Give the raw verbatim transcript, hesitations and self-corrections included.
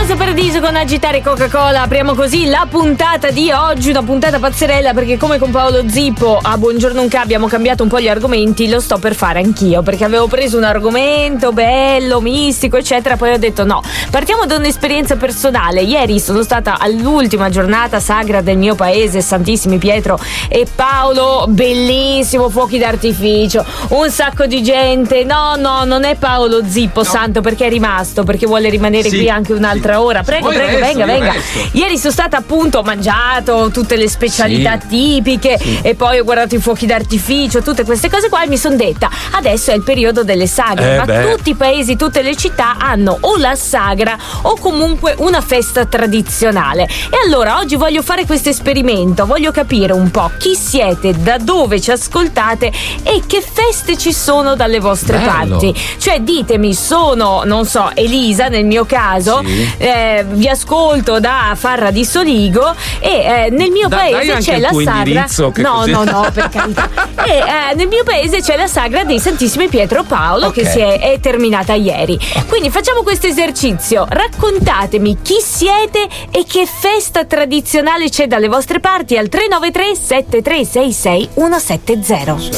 Enzo Paradiso con Agitare Coca-Cola. Apriamo così la puntata di oggi, una puntata pazzerella, perché come con Paolo Zippo a Buongiorno Unca abbiamo cambiato un po' gli argomenti. Lo sto per fare anch'io, perché avevo preso un argomento bello, mistico eccetera, poi ho detto no, partiamo da un'esperienza personale. Ieri sono stata all'ultima giornata sagra del mio paese, Santissimi Pietro e Paolo, bellissimo, fuochi d'artificio, un sacco di gente. No no, non è Paolo Zippo, no. Santo, perché è rimasto, perché vuole rimanere sì, qui anche un'altra sì. ora. Prego, Poi prego, resto, venga, venga. Resto. Ieri sono stata appunto, ho mangiato tutte le specialità sì. tipiche sì. e poi ho guardato i fuochi d'artificio, tutte queste cose qua, e mi sono detta adesso è il periodo delle sagre, eh ma beh. tutti i paesi, tutte le città hanno o la sagra o comunque una festa tradizionale. E allora oggi voglio fare questo esperimento, voglio capire un po' chi siete, da dove ci ascoltate e che feste ci sono dalle vostre Bello. parti. Cioè ditemi, sono, non so, Elisa nel mio caso, sì. eh, vi ascolto da Farra di Soligo e eh, nel mio da, paese c'è la sagra. No, così... no, no, per carità. E eh, nel mio paese c'è la sagra dei Santissimi Pietro Paolo, okay. che si è, è terminata ieri. Quindi facciamo questo esercizio. Raccontatemi chi siete e che festa tradizionale c'è dalle vostre parti al tre nove tre sette tre sei sei uno sette zero.